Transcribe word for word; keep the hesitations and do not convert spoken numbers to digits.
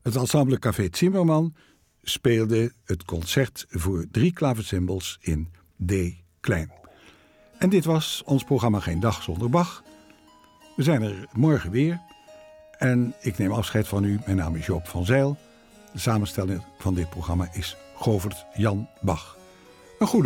Het ensemble Café Zimmermann speelde het concert voor drie klaversymbals in D klein. En dit was ons programma Geen Dag Zonder Bach. We zijn er morgen weer. En ik neem afscheid van u. Mijn naam is Joop van Zijl. De samensteller van dit programma is Govert Jan Bach. Een goede